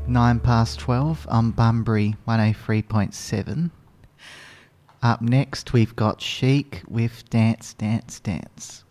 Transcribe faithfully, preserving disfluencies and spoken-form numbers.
Nine past twelve on Bunbury one oh three point seven. Up next we've got Chic with Dance, Dance, Dance.